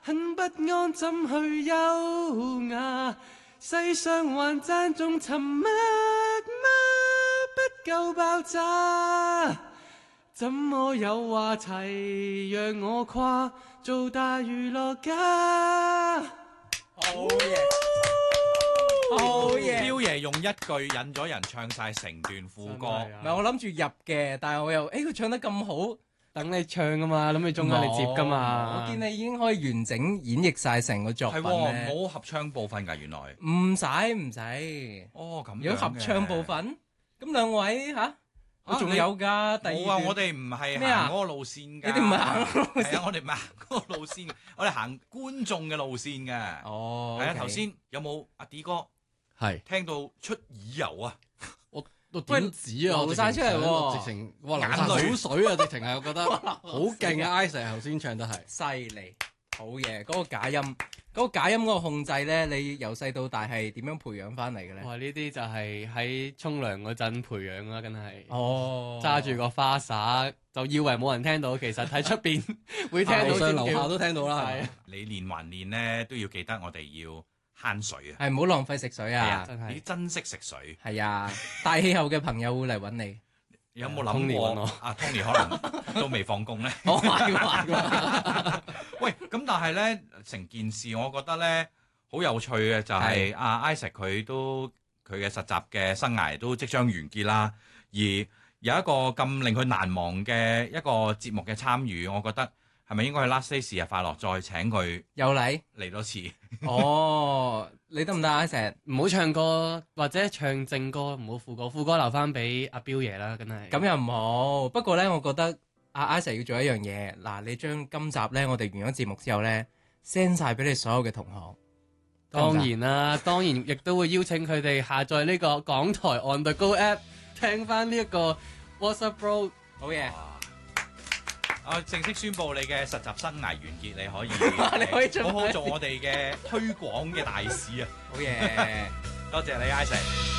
很不安，怎去優雅？世上還讚頌沉默嗎？不夠爆炸，怎麼有話題讓我跨做大娛樂家？ 好嘢，好嘢！ 彪爺用一句引咗人唱晒成段副歌， 唔係我諗住入嘅，但係我又佢唱得咁好， 等你唱噶嘛，諗你中間你接噶嘛。 我見你已經可以完整演繹晒成個作品係咧。 冇合唱部分㗎，原來。 唔使。 哦，咁樣嘅。 如果合唱部分，咁兩位我仲有㗎。第二冇啊，我哋唔係咩啊行嗰個路線㗎。 你哋唔係行嗰個路線係啊，我哋唔係行嗰個路線，我哋行觀眾嘅路線嘅。 哦， 係啊，頭先有冇阿 D 哥係聽到出耳油啊？ 我點止啊！ 流晒出嚟喎直情哇流眼淚晒口水啊！直情係我覺得好勁啊！Isaac 頭先唱得係犀利，好嘢！嗰個假音，嗰個假音嗰個控制咧，你由細到大係點樣培養翻嚟嘅咧？ 哇！呢啲就係喺沖涼嗰陣培養啦，梗係。 哦， 揸住個花灑就以為冇人聽到，其實喺出邊會聽到樓上尖叫樓下都聽到啦。 係啊你練還練咧，都要記得我哋要慳水啊！ 係唔好浪費食水係啊！ 真係你珍惜食水。 係啊，大氣候嘅朋友會嚟揾你。 有冇諗 Tony 揾我過阿 Tony 可能都未放工咧？ 我話喂，咁但係咧，成件事我覺得咧好有趣嘅就係阿 Isaac 佢嘅實習嘅生涯都即將完結啦，而有一個咁令佢難忘嘅一個節目嘅參與，我覺得係咪應該去 Last Day 是日快樂再請佢有禮嚟多次？ 哦，你得唔得啊？成日唔好唱歌或者唱正歌，唔好副歌，副歌留翻俾阿彪爺啦，梗係。 咁又唔好。不過咧，我覺得阿 Isaac 要做一樣嘢。嗱，你將今集咧，我哋完咗節目之後咧，send 晒俾你所有嘅同學。 當然啦，當然亦都會邀請佢哋下載呢個港台 On The Go App，聽翻呢一個 WhatsApp Bro。 好嘢， 我正式宣布你嘅實習生涯完結，你可以你可以做好好做我哋嘅推廣嘅大使啊！ 好嘢。 多謝你，Isaac。